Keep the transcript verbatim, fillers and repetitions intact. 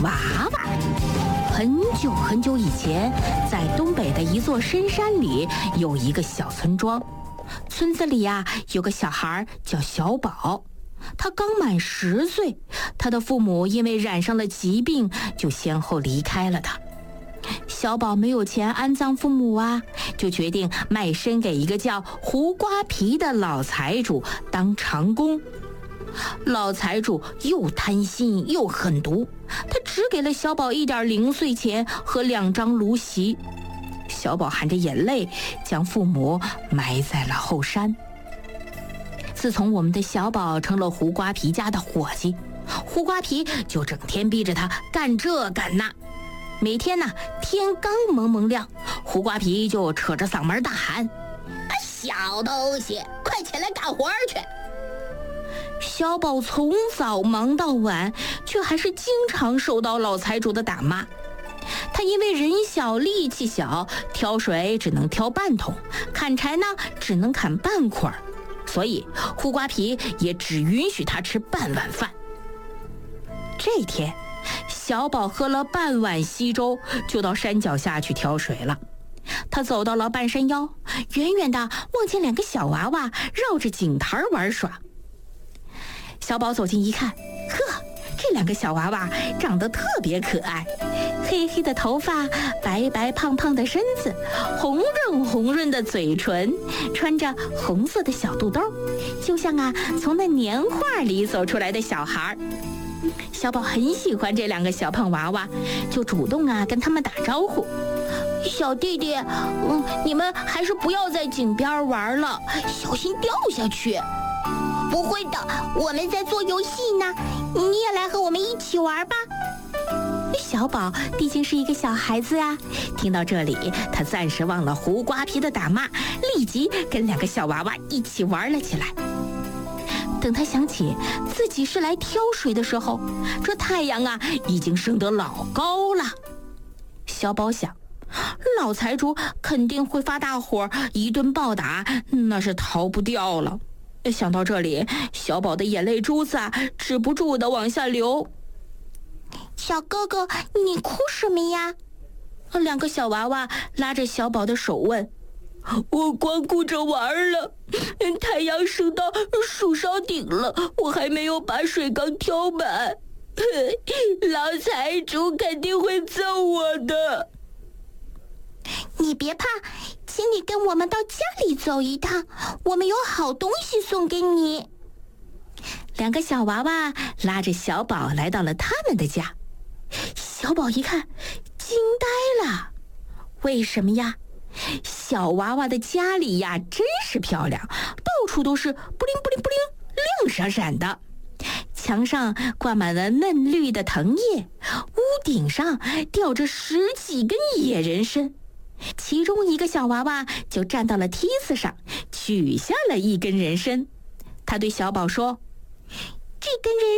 娃娃。很久很久以前，在东北的一座深山里，有一个小村庄。村子里呀、啊，有个小孩叫小宝，他刚满十岁，他的父母因为染上了疾病，就先后离开了他。小宝没有钱安葬父母啊，就决定卖身给一个叫胡瓜皮的老财主当长工。老财主又贪心又狠毒，他只给了小宝一点零碎钱和两张芦席。小宝含着眼泪将父母埋在了后山。自从我们的小宝成了胡瓜皮家的伙计，胡瓜皮就整天逼着他干这干那。每天呢，天刚蒙蒙亮，胡瓜皮就扯着嗓门大喊：小东西，快起来干活去！小宝从早忙到晚，却还是经常受到老财主的打骂。他因为人小力气小，挑水只能挑半桶，砍柴呢只能砍半捆儿，所以胡瓜皮也只允许他吃半碗饭。这天，小宝喝了半碗稀粥，就到山脚下去挑水了。他走到了半山腰，远远地望见两个小娃娃绕着井台玩耍。小宝走近一看，呵，这两个小娃娃长得特别可爱，黑黑的头发，白白胖胖的身子，红润红润的嘴唇，穿着红色的小肚兜，就像啊从那年画里走出来的小孩。小宝很喜欢这两个小胖娃娃，就主动啊跟他们打招呼：小弟弟，嗯，你们还是不要在井边玩了，小心掉下去。不会的，我们在做游戏呢，你也来和我们一起玩吧。小宝毕竟是一个小孩子啊，听到这里，他暂时忘了胡瓜皮的打骂，立即跟两个小娃娃一起玩了起来。等他想起自己是来挑水的时候，这太阳啊已经升得老高了。小宝想，老财主肯定会发大火，一顿暴打，那是逃不掉了。想到这里，小宝的眼泪珠子啊止不住的往下流。小哥哥，你哭什么呀？两个小娃娃拉着小宝的手问。我光顾着玩了，太阳升到树梢顶了，我还没有把水缸挑满，老财主肯定会揍我的。你别怕，请你跟我们到家里走一趟，我们有好东西送给你。两个小娃娃拉着小宝来到了他们的家。小宝一看，惊呆了。为什么呀？小娃娃的家里呀真是漂亮，到处都是布灵布灵布灵，亮闪闪的。墙上挂满了嫩绿的藤叶，屋顶上吊着十几根野人参。其中一个小娃娃就站到了梯子上，取下了一根人参。他对小宝说：这根人